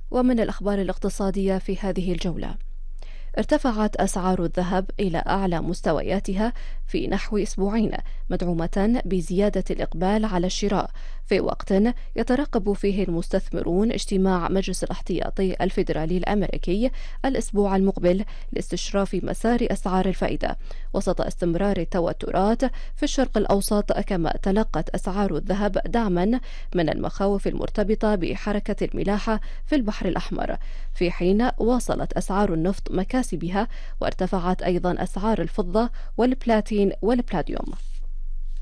ومن الأخبار الاقتصادية في هذه الجولة: ارتفعت أسعار الذهب إلى أعلى مستوياتها في نحو أسبوعين، مدعومة بزيادة الإقبال على الشراء في وقت يترقب فيه المستثمرون اجتماع مجلس الاحتياطي الفيدرالي الأمريكي الأسبوع المقبل لاستشراف مسار أسعار الفائدة، وسط استمرار التوترات في الشرق الأوسط. كما تلقت أسعار الذهب دعما من المخاوف المرتبطة بحركة الملاحة في البحر الأحمر، في حين واصلت أسعار النفط مكاسبها، وارتفعت أيضا أسعار الفضة والبلاتين والبلاديوم.